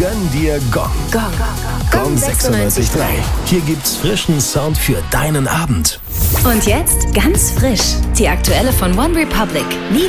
Gönn dir Gong. Gong 96.3. Hier gibt's frischen Sound für deinen Abend. Und jetzt ganz frisch, die aktuelle von One Republic. Nie